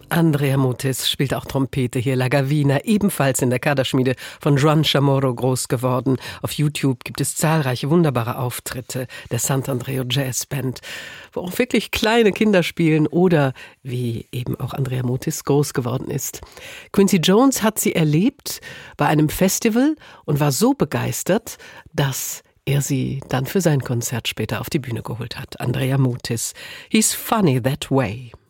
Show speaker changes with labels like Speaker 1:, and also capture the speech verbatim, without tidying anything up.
Speaker 1: Andrea Mutis spielt auch Trompete hier, La Gavina, ebenfalls in der Kaderschmiede von Juan Chamorro groß geworden. Auf YouTube gibt es zahlreiche wunderbare Auftritte der Sant'Andreo Jazz Band, wo auch wirklich kleine Kinder spielen oder wie eben auch Andrea Mutis groß geworden ist. Quincy Jones hat sie erlebt bei einem Festival und war so begeistert, dass er sie dann für sein Konzert später auf die Bühne geholt hat. Andrea Mutis. He's funny that way.